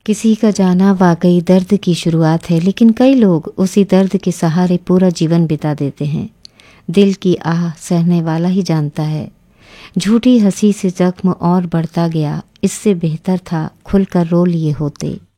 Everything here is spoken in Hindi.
किसी का जाना वाकई दर्द की शुरुआत है, लेकिन कई लोग उसी दर्द के सहारे पूरा जीवन बिता देते हैं। दिल की आह सहने वाला ही जानता है। झूठी हंसी से जख्म और बढ़ता गया, इससे बेहतर था खुलकर रो लिए होते।